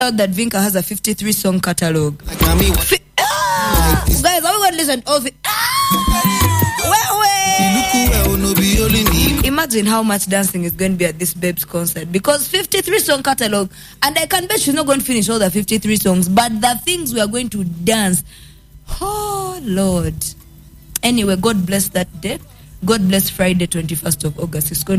out that Vinka has a 53 song catalog. Guys, are we going to listen to all the... Imagine how much dancing is going to be at this Babes concert, because 53 song catalog, and I can bet she's not going to finish all the 53 songs, but the things we are going to dance, oh Lord. Anyway, God bless that day. God bless Friday 21st of August. It's going